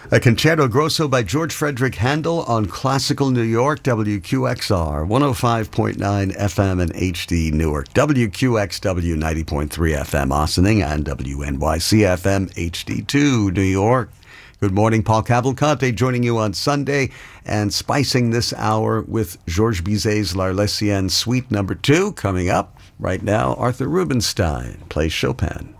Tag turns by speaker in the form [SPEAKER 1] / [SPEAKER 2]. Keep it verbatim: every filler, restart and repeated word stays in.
[SPEAKER 1] A Concerto Grosso by George Frederick Handel on Classical New York, W Q X R, one oh five point nine F M and H D Newark, W Q X W ninety point three F M Ossining, and W N Y C F M H D two New York. Good morning, Paul Cavalcante joining you on Sunday and spicing this hour with Georges Bizet's L'Arlésienne Suite number two. Coming up right now, Arthur Rubinstein plays Chopin.